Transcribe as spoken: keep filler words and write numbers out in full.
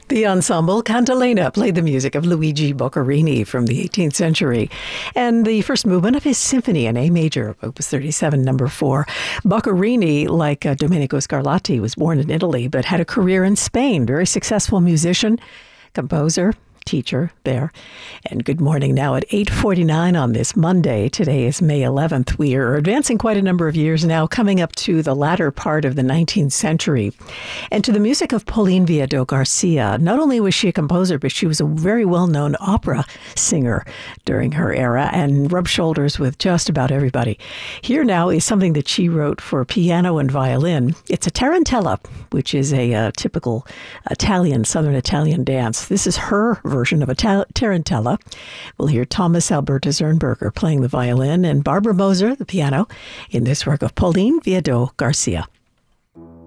The ensemble Cantilena played the music of Luigi Boccherini from the eighteenth century and the first movement of his symphony in A major, Opus thirty-seven, number four. Boccherini, like uh, Domenico Scarlatti, was born in Italy but had a career in Spain. Very successful musician, composer, teacher there. And good morning now at eight forty-nine on this Monday. Today is May eleventh. We are advancing quite a number of years now, coming up to the latter part of the nineteenth century and to the music of Pauline Viardot Garcia. Not only was she a composer, but she was a very well-known opera singer during her era and rubbed shoulders with just about everybody. Here now is something that she wrote for piano and violin. It's a tarantella, which is a, a typical Italian, Southern Italian dance. This is her version of a ta- tarantella. We'll hear Thomas Alberta Zernberger playing the violin and Barbara Moser, the piano, in this work of Pauline Viardot Garcia.